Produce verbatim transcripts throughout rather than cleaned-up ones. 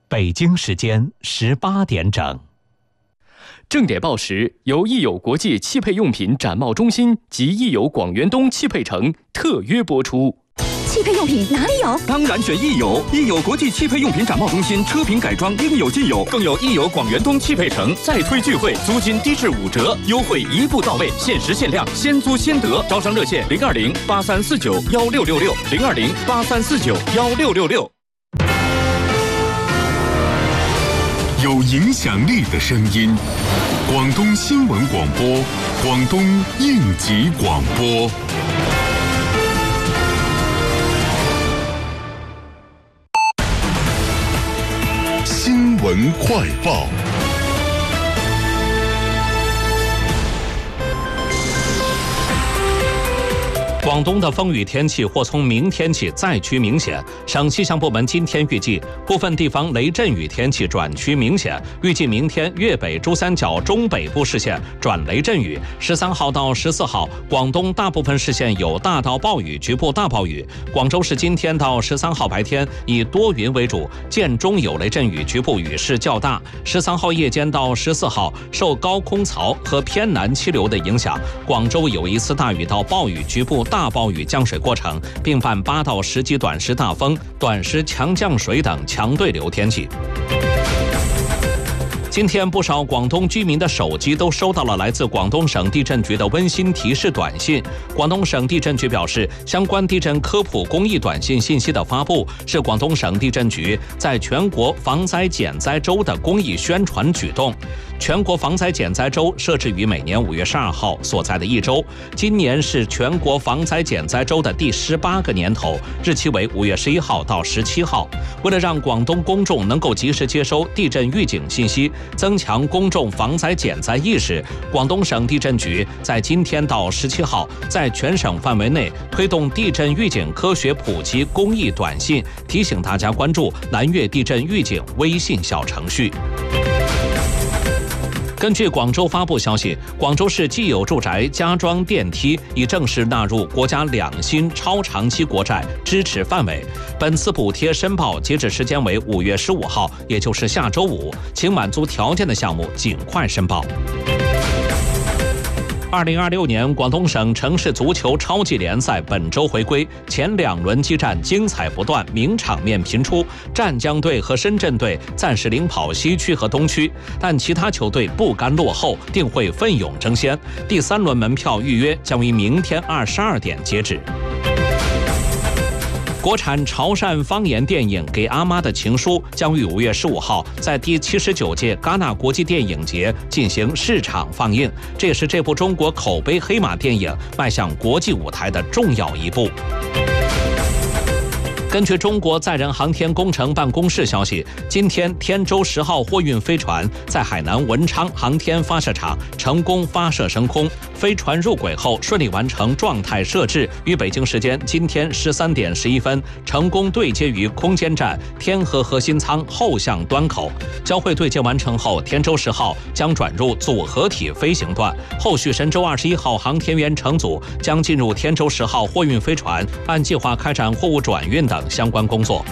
北京时间十八点整。 正点报时由益友国际汽配用品展贸中心及益友广元东汽配城特约播出。 汽配用品哪里有？ 当然选益友，益友国际汽配用品展贸中心，车品改装应有尽有，更有益友广元东汽配城再推聚会，租金低至五折，优惠一步到位，限时限量，先租先得。招商热线零二零八三四九幺六六六零二零八三四九幺六六六。 有影响力的声音，广东新闻广播，广东应急广播。新闻快报。 广东的风雨天气或从明天起再趋明显，省气象部门今天预计部分地方雷阵雨天气转趋明显，预计明天粤北珠三角中北部市县转雷阵雨，十三号到十四号广东大部分市县有大到暴雨，局部大暴雨。广州市今天到十三号白天以多云为主，间中有雷阵雨，局部雨势较大。十三号夜间到十四号受高空槽和偏南气流的影响，广州有一次大雨到暴雨，局部大暴雨降水过程，并伴八到十级短时大风、短时强降水等强对流天气。今天不少广东居民的手机都收到了来自广东省地震局的温馨提示短信。广东省地震局表示，相关地震科普公益短信信息的发布是广东省地震局在全国防灾减灾周的公益宣传举动。全国防灾减灾周设置于每年五月十二号所在的一周，今年是全国防灾减灾周的第十八个年头，日期为五月十一号到十七号。为了让广东公众能够及时接收地震预警信息，增强公众防灾减灾意识，广东省地震局在今天到十七号在全省范围内推动地震预警科学普及公益短信，提醒大家关注南粤地震预警微信小程序。根据广州发布消息，广州市既有住宅加装电梯已正式纳入国家两新超长期国债支持范围。本次补贴申报截止时间为五月十五号，也就是下周五，请满足条件的项目尽快申报。二零二六年广东省城市足球超级联赛本周回归，前两轮激战精彩不断，名场面频出。湛江队和深圳队暂时领跑西区和东区，但其他球队不甘落后，定会奋勇争先。第三轮门票预约将于明天二十二点截止。国产潮汕方言电影《给阿妈的情书》将于五月十五号在第七十九届戛纳国际电影节进行市场放映，这也是这部中国口碑黑马电影迈向国际舞台的重要一步。根据中国载人航天工程办公室消息，今天天舟十号货运飞船在海南文昌航天发射场成功发射升空，飞船入轨后顺利完成状态设置，于北京时间今天十三点十一分成功对接于空间站天河核心舱后向端口。交会对接完成后，天舟十号将转入组合体飞行段，后续神舟二十一号航天员乘组将进入天舟十号货运飞船，按计划开展货物转运等相关工作。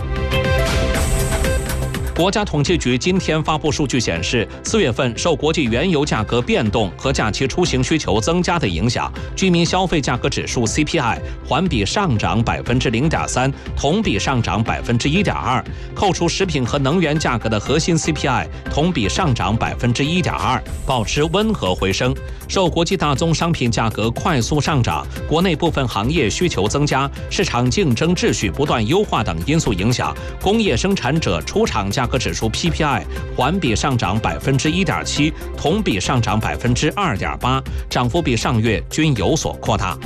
国家统计局今天发布数据显示，四月份受国际原油价格变动和假期出行需求增加的影响，居民消费价格指数 C P I 环比上涨百分之零点三，同比上涨百分之一点二。扣除食品和能源价格的核心 C P I 同比上涨百分之一点二，保持温和回升。受国际大宗商品价格快速上涨、国内部分行业需求增加、市场竞争秩序不断优化等因素影响，工业生产者出厂价格指数 P P I 环比上涨百分之一点七，同比上涨百分之二点八，涨幅比上月均有所扩大。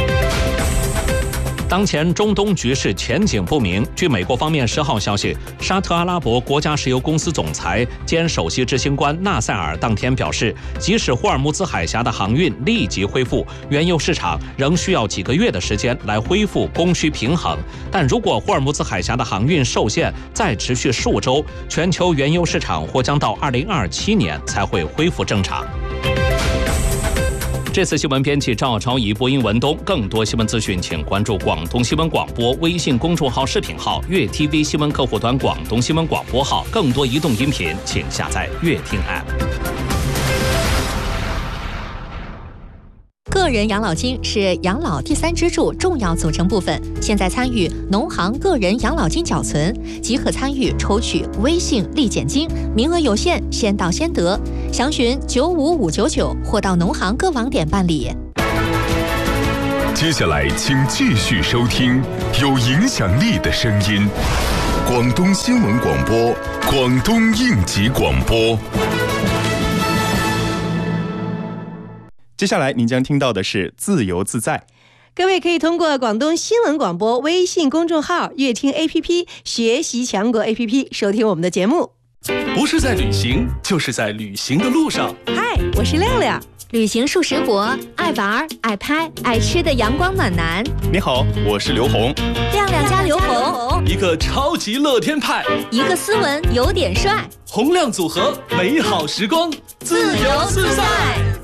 当前中东局势前景不明。据美国方面十号消息，沙特阿拉伯国家石油公司总裁兼首席执行官纳塞尔当天表示，即使霍尔木兹海峡的航运立即恢复，原油市场仍需要几个月的时间来恢复供需平衡。但如果霍尔木兹海峡的航运受限再持续数周，全球原油市场或将到二零二七年才会恢复正常。 这次新闻编辑赵超仪，播音文东。更多新闻资讯，请关注广东新闻广播微信公众号、视频号、粤 T V 新闻客户端、广东新闻广播号。更多移动音频，请下载粤听 App。 个人养老金是养老第三支柱重要组成部分。现在参与农行个人养老金缴存，即可参与抽取微信立减金，名额有限，先到先得。详询九五五九九或到农行各网点办理。 接下来，请继续收听有影响力的声音——广东新闻广播、广东应急广播。 接下来您将听到的是自由自在。 各位可以通过广东新闻广播微信公众号、乐听 A P P、学习强国 A P P 收听我们的节目。 不是在旅行，就是在旅行的路上。 嗨，我是亮亮， 旅行数十国，爱玩、爱拍、爱吃的阳光暖男。 你好，我是刘红。 亮亮加刘红， 一个超级乐天派， 一个斯文有点帅， 洪亮组合，美好时光，自由自在。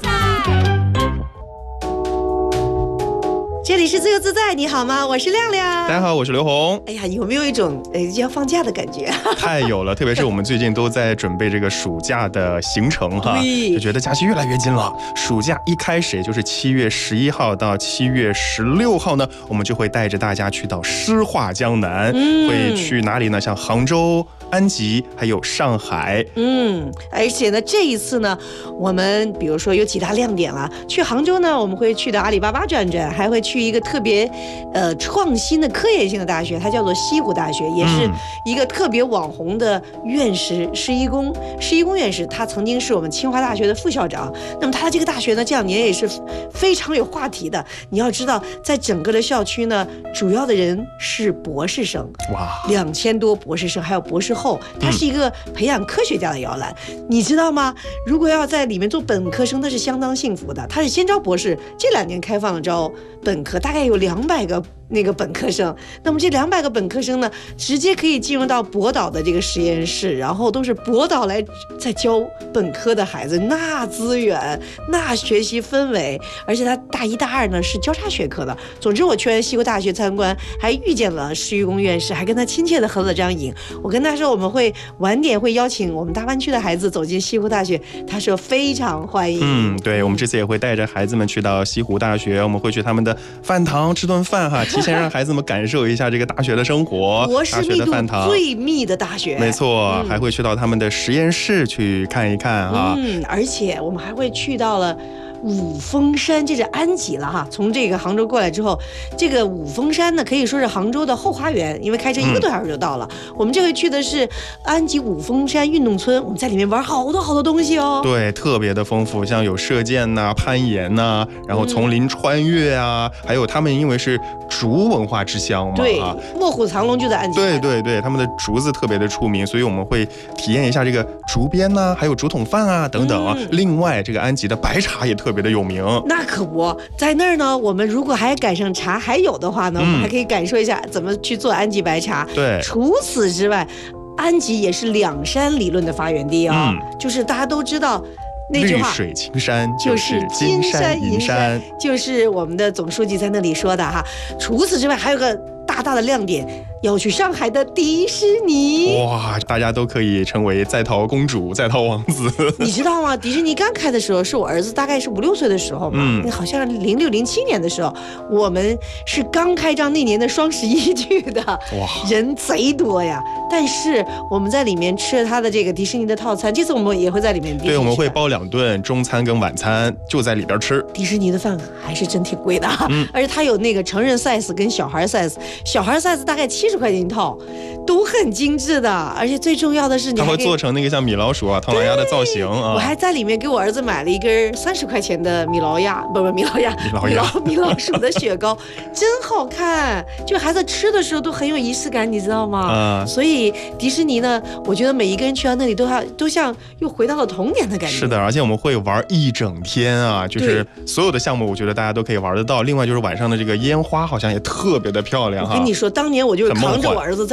这里是自由自在，你好吗？我是亮亮。 大家好，我是刘红。 哎呀，有没有一种呃要放假的感觉？ 太有了，特别是我们最近都在准备这个暑假的行程哈，就觉得假期越来越近了。暑假一开始，也就是七月十一号到七月十六号呢，我们就会带着大家去到诗画江南，嗯、会去哪里呢？像杭州、安吉，还有上海。 嗯，而且呢，这一次呢，我们比如说有几大亮点了。去杭州呢，我们会去到阿里巴巴转转，还会去一个特别呃创新的科研性的大学，它叫做西湖大学，也是一个特别网红的院士施一公。施一公院士，他曾经是我们清华大学的副校长。那么他的这个大学呢，这两年也是非常有话题的。你要知道，在整个的校区呢，主要的人是博士生，哇，两千多博士生，还有博士后，它是一个培养科学家的摇篮。嗯、你知道吗？如果要在里面做本科生，那是相当幸福的。他是先招博士，这两年开放了招本科，大概有两百个那个本科生。那么这两百个本科生呢，直接可以进入到博导的这个实验室，然后都是博导来在教本科的孩子，那资源，那学习氛围，而且他大一大二呢是交叉学科的。总之，我去完西湖大学参观，还遇见了施一公院士，还跟他亲切的合了张影。我跟他说，我们会晚点会邀请我们大湾区的孩子走进西湖大学，他说非常欢迎。 嗯，对，我们这次也会带着孩子们去到西湖大学，我们会去他们的饭堂吃顿饭哈，提前让孩子们感受一下这个大学的生活， 博士密度最密的大学， 没错、嗯，还会去到他们的实验室去看一看啊。 嗯，而且我们还会去到了五峰山，这是安吉了哈。从这个杭州过来之后，这个五峰山呢可以说是杭州的后花园，因为开车一个多小时就到了。嗯、我们这回去的是安吉五峰山运动村，我们在里面玩好多好多东西哦。 对，特别的丰富，像有射箭呐、啊、攀岩呐、啊，然后丛林穿越啊，嗯、还有他们因为是竹文化之乡嘛， 对，卧虎藏龙就在安吉。 对对对，他们的竹子特别的出名，所以我们会体验一下这个竹编呐、啊，还有竹筒饭啊等等啊。嗯、另外，这个安吉的白茶也特别的有名。 那可不，在那儿呢，我们如果还赶上茶还有的话呢，嗯、我们还可以感受一下怎么去做安吉白茶。 对， 除此之外，安吉也是两山理论的发源地啊、哦嗯，就是大家都知道。那句话， 绿水青山就是金山银山， 就是我们的总书记在那里说的哈。除此之外，还有个大大的亮点，要去上海的迪士尼。 哇，大家都可以成为在逃公主、在逃王子。 你知道吗？迪士尼刚开的时候，是我儿子大概是五六岁的时候嘛，嗯，好像零六零七年的时候，我们是刚开张那年的双十一去的，哇，人贼多呀。但是我们在里面吃了他的这个迪士尼的套餐，这次我们也会在里面。 对，我们会包两顿，中餐跟晚餐就在里边吃。 迪士尼的饭还是真挺贵的、啊，嗯，而且它有那个成人 size 跟小孩 size， 小孩 size 大概七十块钱一套，都很精致的。而且最重要的是，你它会做成那个像米老鼠啊、唐老鸭的造型啊。 我还在里面给我儿子买了一根三十块钱的米老鸭，不不米老鸭， 米老鸭米老鼠的雪糕，真好看。就孩子吃的时候都很有仪式感，你知道吗？啊，所以。迪士尼呢，我觉得每一个人去到那里都要都像又回到了童年的感觉。 是的，而且我们会玩一整天啊，就是所有的项目，我觉得大家都可以玩得到。另外就是晚上的这个烟花，好像也特别的漂亮哈。 我跟你说，当年我就是扛着我儿子在我的肩膀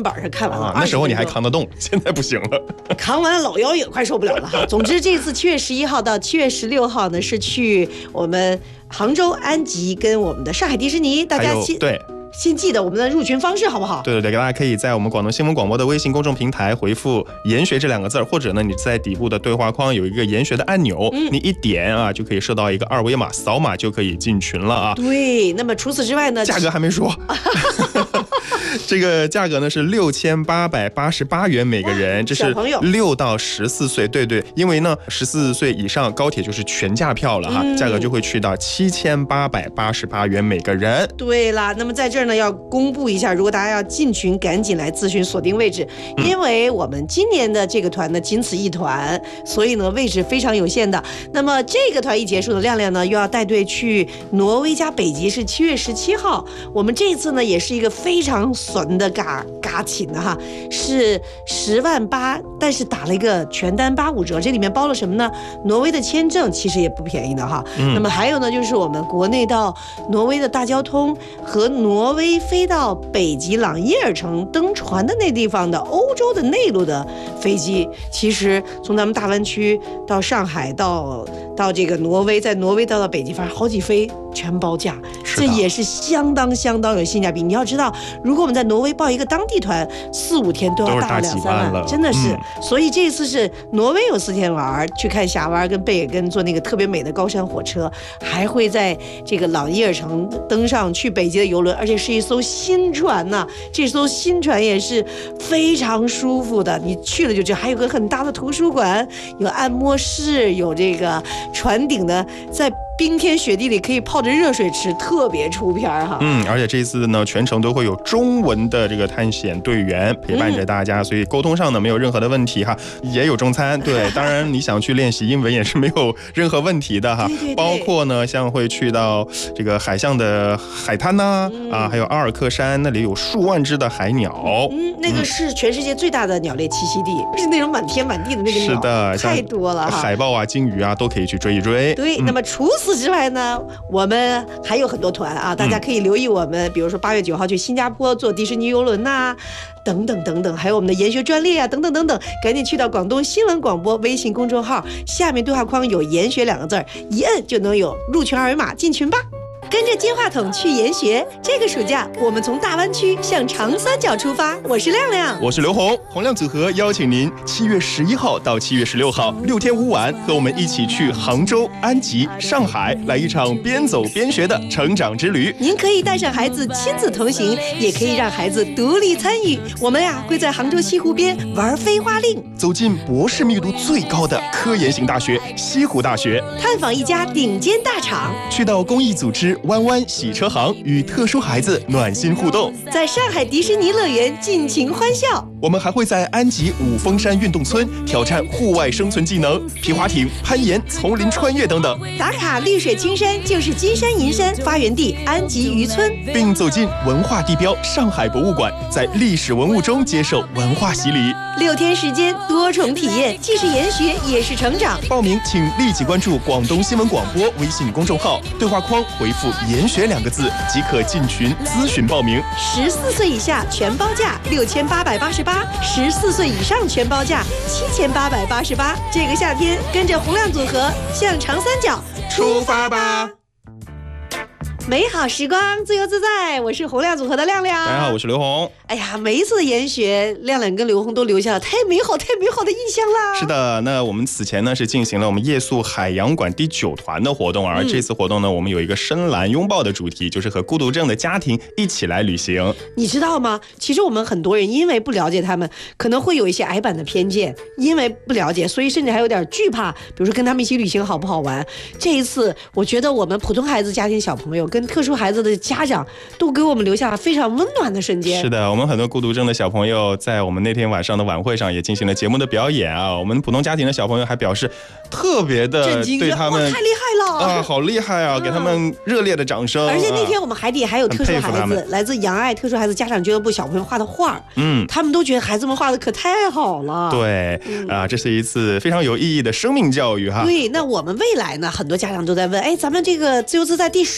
板上看完了、啊。 那时候你还扛得动，现在不行了， 扛完老腰也快受不了了哈。总之，这次七月十一号到七月十六号呢，是去我们杭州安吉跟我们的上海迪士尼，大家先对。 先记得我们的入群方式好不好？ 对对对，大家可以在我们广东新闻广播的微信公众平台回复研学这两个字，或者呢你在底部的对话框有一个研学的按钮、嗯、你一点啊就可以收到一个二维码，扫码就可以进群了啊。 对，那么除此之外呢， 价格还没说这个价格呢是六千八百八十八元每个人，这是六到十四岁，对对，因为呢十四岁以上高铁就是全价票了哈、嗯，价格就会去到七千八百八十八元每个人。 对啦，那么在这儿呢要公布一下，如果大家要进群，赶紧来咨询锁定位置，因为我们今年的这个团呢仅此一团，所以呢位置非常有限的。那么这个团一结束的亮亮呢又要带队去挪威加北极，是七月十七号。我们这次呢也是一个非常损的嘎嘎请的哈，是十万八，但是打了一个全单八五折，这里面包了什么呢？挪威的签证其实也不便宜的哈、嗯。那么还有呢，就是我们国内到挪威的大交通和挪威飞到北极朗伊尔城登船的那地方的欧洲的内陆的飞机，其实从咱们大湾区到上海到到这个挪威，在挪威到到北极，反正好几飞全包价，这也是相当相当有性价比。你要知道，如果我们在挪威报一个当地团，四五天都要大两三万了，真的是、嗯。所以这次是挪威有四天玩，去看峡湾跟贝尔根，坐那个特别美的高山火车，还会在这个朗伊尔城登上去北极的游轮，而且是一艘新船呐、啊。这艘新船也是非常舒服的，你去了就知道，还有个很大的图书馆，有按摩室，有这个船顶的在冰天雪地里可以泡着热水池，特别出片哈。 嗯，而且这一次呢，全程都会有中文的这个探险队员陪伴着大家，嗯、所以沟通上呢没有任何的问题哈。也有中餐，对，当然你想去练习英文也是没有任何问题的哈。 对对对， 包括呢，像会去到这个海象的海滩呐、啊嗯，啊，还有阿尔克山那里有数万只的海鸟。 嗯，那个是全世界最大的鸟类栖息地，嗯、是那种满天满地的那个鸟， 是的， 太多了哈。 海豹啊、鲸鱼啊都可以去追一追。 对，嗯、那么除此除此之外呢，我们还有很多团啊，大家可以留意我们，嗯、比如说八月九号去新加坡坐迪士尼游轮呐、啊，等等等等，还有我们的研学专列啊，等等等等，赶紧去到广东新闻广播微信公众号，下面对话框有研学两个字，一摁就能有入群二维码进群吧。跟着金话筒去研学，这个暑假我们从大湾区向长三角出发。我是亮亮， 我是刘红，洪亮组合邀请您七月十一号到七月十六号六天五晚，和我们一起去杭州、安吉、上海，来一场边走边学的成长之旅。 您可以带上孩子亲子同行，也可以让孩子独立参与。我们呀会在杭州西湖边玩飞花令， 走进博士密度最高的科研型大学西湖大学， 探访一家顶尖大厂， 去到公益组织弯弯洗车行，与特殊孩子暖心互动， 在上海迪士尼乐园尽情欢笑。 我们还会在安吉五峰山运动村挑战户外生存技能，皮划艇、攀岩、丛林穿越等等。 打卡绿水青山，就是金山银山发源地安吉渔村， 并走进文化地标上海博物馆，在历史文物中接受文化洗礼。 六天时间，多重体验，既是研学，也是成长。 报名请立即关注广东新闻广播微信公众号，对话框回复研学两个字即可进群咨询报名。 十四岁以下全包价六千八百八十八，十四岁以上全包价七千八百八十八。这个夏天，跟着洪亮组合向长三角出发吧！美好时光，自由自在。我是洪亮组合的亮亮。 大家好，我是刘红。 哎呀，每一次的研学，亮亮跟刘红都留下了太美好、太美好的印象啦。 是的，那我们此前呢是进行了我们夜宿海洋馆第九团的活动，而这次活动呢，我们有一个深蓝拥抱的主题，就是和孤独症的家庭一起来旅行。 你知道吗？其实我们很多人因为不了解他们，可能会有一些矮板的偏见，因为不了解，所以甚至还有点惧怕。比如说跟他们一起旅行好不好玩？这一次，我觉得我们普通孩子家庭小朋友跟特殊孩子的家长都给我们留下了非常温暖的瞬间。 是的，我们很多孤独症的小朋友在我们那天晚上的晚会上也进行了节目的表演啊。我们普通家庭的小朋友还表示特别的对他们太厉害了啊，好厉害啊，给他们热烈的掌声。 而且那天我们海底还有特殊孩子，来自洋爱特殊孩子家长俱乐部小朋友画的画，嗯，他们都觉得孩子们画的可太好了。 对、嗯、啊，这是一次非常有意义的生命教育哈。 对，那我们未来呢，很多家长都在问，哎，咱们这个自由自在第十团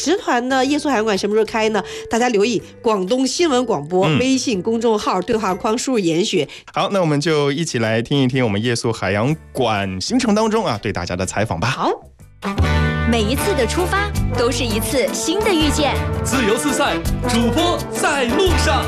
完呢，耶稣海洋馆什么时候开呢？大家留意广东新闻广播、嗯、微信公众号对话框输入研学。 好，那我们就一起来听一听我们夜宿海洋馆行程当中啊对大家的采访吧。 好， 每一次的出发都是一次新的遇见。 自由自在，主播在路上。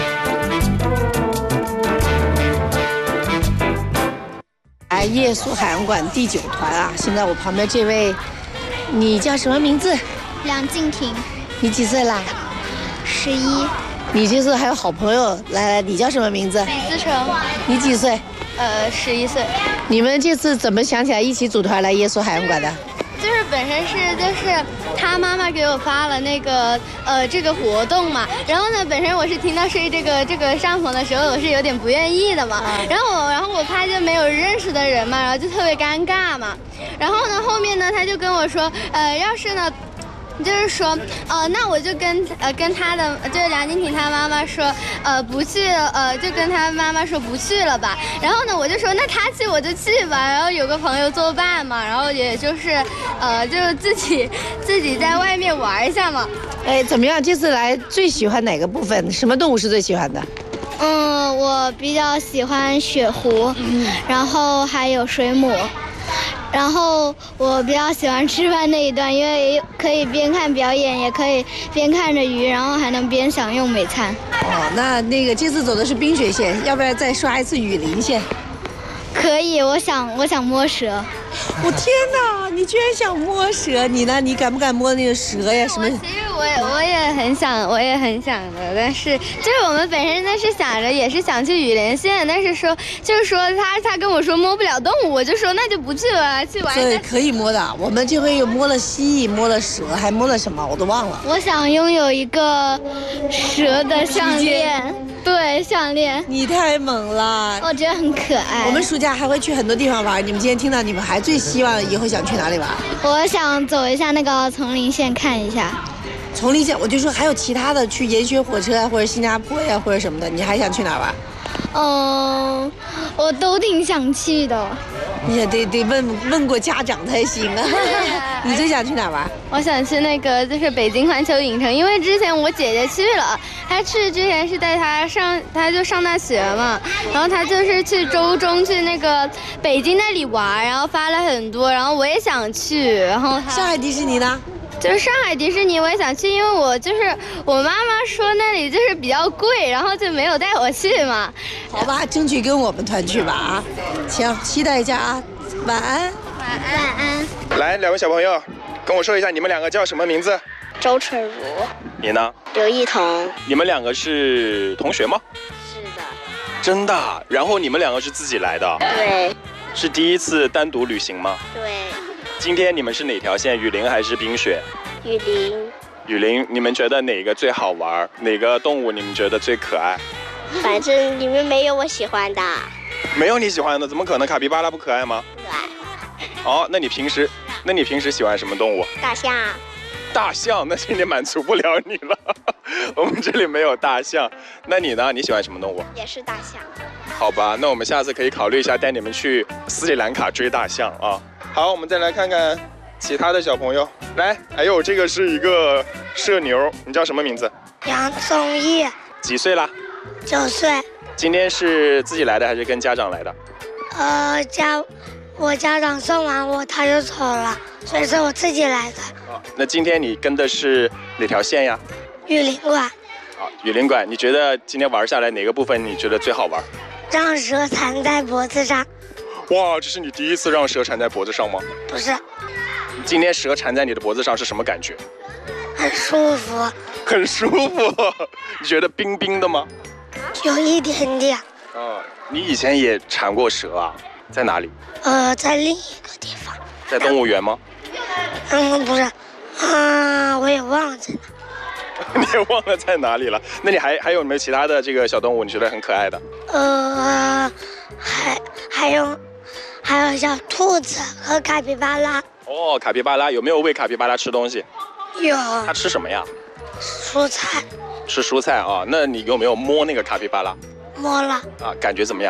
哎，夜宿海洋馆第九团啊！现在我旁边这位，你叫什么名字？ 梁静婷。 你几岁啦？ 十一。 你这次还有好朋友，来来，你叫什么名字？ 李思成。 你几岁？ 呃，十一岁。 你们这次怎么想起来一起组团来夜宿海洋馆的？ 就是本身是就是他妈妈给我发了那个呃这个活动嘛，然后呢本身我是听到睡这个这个帐篷的时候我是有点不愿意的嘛，然后我然后我怕就没有认识的人嘛，然后就特别尴尬嘛，然后呢后面呢他就跟我说呃要是呢。就是说，呃，那我就跟呃跟他的就是梁静婷他妈妈说，呃不去，呃就跟他妈妈说不去了吧。然后呢，我就说那他去我就去吧。然后有个朋友作伴嘛，然后也就是，呃就自己自己在外面玩一下嘛。 哎，怎么样？这次来最喜欢哪个部分？什么动物是最喜欢的？ 嗯，我比较喜欢雪狐，嗯、然后还有水母。然后我比较喜欢吃饭那一段，因为可以边看表演，也可以边看着鱼，然后还能边享用美餐。 哦，那那个这次走的是冰雪线，要不要再刷一次雨林线？ 可以，我想我想摸蛇。 我天哪，你居然想摸蛇？你呢？你敢不敢摸那个蛇呀？什么？ 其实我也我也很想，我也很想的，但是就是我们本身呢是想着也是想去雨林县，但是说就是说他他跟我说摸不了动物，我就说那就不去了，去玩。 对，可以摸的。我们这回又摸了蜥蜴，摸了蛇，还摸了什么？我都忘了。 我想拥有一个蛇的项链。对，项链。 你太猛了， 我觉得很可爱。 我们暑假还会去很多地方玩，你们今天听到你们还最希望以后想去哪里玩？ 我想走一下那个丛林线看一下。 丛林线，我就说还有其他的，去研学火车啊，或者新加坡呀，或者什么的，你还想去哪玩？ 嗯，我都挺想去的。 你也得得问问过家长才行啊。你最想去哪玩？ 我想去那个就是北京环球影城，因为之前我姐姐去了，她去之前是带她上，她就上大学嘛，然后她就是去周中去那个北京那里玩，然后发了很多，然后我也想去，然后上海迪士尼呢？ 就是上海迪士尼我也想去，因为我就是我妈妈说那里就是比较贵，然后就没有带我去嘛。 好吧，争取跟我们团去吧啊！行，期待一下啊！晚安， 晚安，晚安。 来，两位小朋友，跟我说一下你们两个叫什么名字？ 周纯如。 你呢？ 刘一彤。 你们两个是同学吗？ 是的。 真的？然后你们两个是自己来的？ 对。 是第一次单独旅行吗？ 对。 今天你们是哪条线？雨林还是冰雪？ 雨林。 雨林，你们觉得哪个最好玩？哪个动物你们觉得最可爱？ 反正里面没有我喜欢的。 没有你喜欢的？怎么可能？卡皮巴拉不可爱吗？ 可爱。 哦，那你平时，那你平时喜欢什么动物？ 大象。 大象，那今天满足不了你了。我们这里没有大象。那你呢？你喜欢什么动物？ 也是大象。 好吧，那我们下次可以考虑一下带你们去斯里兰卡追大象啊。好，我们再来看看其他的小朋友。来，还有这个是一个社牛，你叫什么名字？ 杨宗义。 几岁啦？ 九岁。 今天是自己来的还是跟家长来的？ 呃，家我家长送完我他就走了，所以是我自己来的。 哦，那今天你跟的是哪条线呀？ 雨林馆。 好，雨林馆，你觉得今天玩下来哪个部分你觉得最好玩？ 让蛇缠在脖子上。 哇，这是你第一次让蛇缠在脖子上吗？ 不是。 今天蛇缠在你的脖子上是什么感觉？ 很舒服。 很舒服。你觉得冰冰的吗？ 有一点点。 哦，你以前也缠过蛇啊？在哪里？ 呃，在另一个地方。 在动物园吗？ 嗯，不是。啊、呃，我也忘了在哪。 你也忘了在哪里了？那你还还有没有其他的这个小动物你觉得很可爱的？ 呃，还还有还有小兔子和卡皮巴拉。 哦，卡皮巴拉有没有喂卡皮巴拉吃东西？ 有。 它吃什么呀？ 蔬菜。 吃蔬菜啊？那你有没有摸那个卡皮巴拉？ 摸了。 啊，感觉怎么样？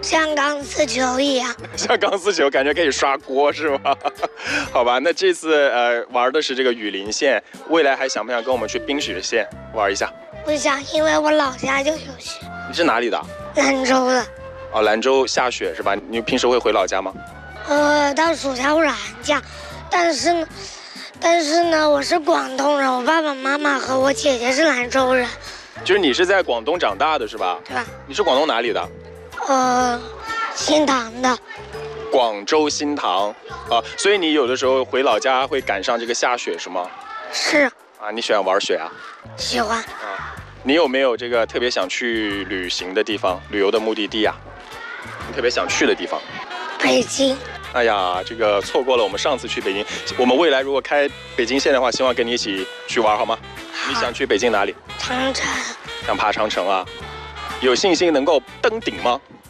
像钢丝球一样。 像钢丝球，感觉可以刷锅是吗？好吧，那这次呃玩的是这个雨林线，未来还想不想跟我们去冰雪线玩一下？ 不想，因为我老家就有雪。 你是哪里的？ 兰州的。 哦，兰州下雪是吧？你平时会回老家吗？ 呃，到暑假或者寒假，但是呢。但是呢，我是广东人，我爸爸妈妈和我姐姐是兰州人。 就是你是在广东长大的是吧？ 对吧？ 你是广东哪里的？ 呃，新塘的。 广州新塘啊，所以你有的时候回老家会赶上这个下雪是吗？ 是。 啊，你喜欢玩雪啊？ 喜欢。 啊，你有没有这个特别想去旅行的地方、旅游的目的地啊？你特别想去的地方？ 北京。 哎呀，这个错过了我们上次去北京。我们未来如果开北京线的话，希望跟你一起去玩，好吗？ 好。 你想去北京哪里？ 长城。 想爬长城啊？有信心能够登顶吗？